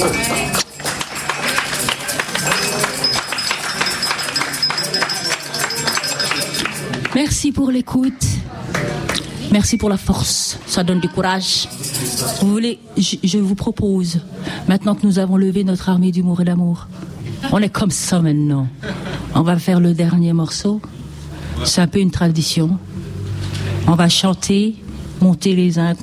Merci pour l'écoute. Merci pour la force. Ça donne du courage. Vous voulez, je vous propose, maintenant que nous avons levé notre armée d'humour et d'amour, on est comme ça maintenant. On va faire le dernier morceau. C'est un peu une tradition. On va chanter, monter les uns